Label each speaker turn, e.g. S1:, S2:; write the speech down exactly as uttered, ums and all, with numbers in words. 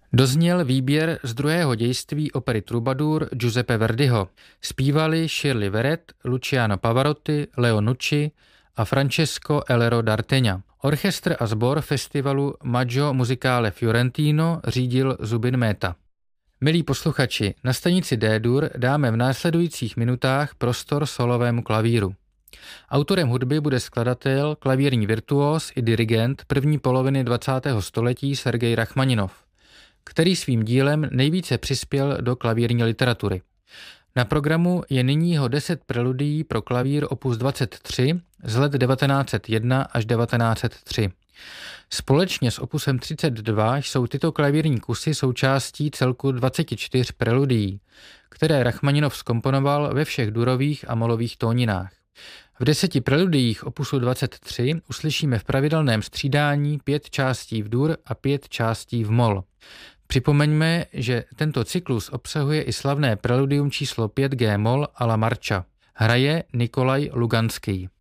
S1: Dozněl výběr z druhého dějství opery Troubadour Giuseppe Verdiho. Zpívali Shirley Verrett, Luciano Pavarotti, Leo Nucci a Francesco Elero d'Artagnan. Orchestr a sbor festivalu Maggio Musicale Fiorentino řídil Zubin Mehta. Milí posluchači, na stanici D-dur dáme v následujících minutách prostor solovému klavíru. Autorem hudby bude skladatel, klavírní virtuós i dirigent první poloviny dvacátého století Sergej Rachmaninov, který svým dílem nejvíce přispěl do klavírní literatury. Na programu je nyní jeho deset preludií pro klavír opus dvacet tři z let devatenáct set jedna až devatenáct set tři. Společně s opusem třicet dva jsou tyto klavírní kusy součástí celku dvacet čtyři preludií, které Rachmaninov zkomponoval ve všech durových a molových tóninách. V deseti preludiích opusu dvacet tři uslyšíme v pravidelném střídání pět částí v dur a pět částí v mol. Připomeňme, že tento cyklus obsahuje i slavné preludium číslo pět G-moll a La Marcha. Hraje Nikolaj Luganský.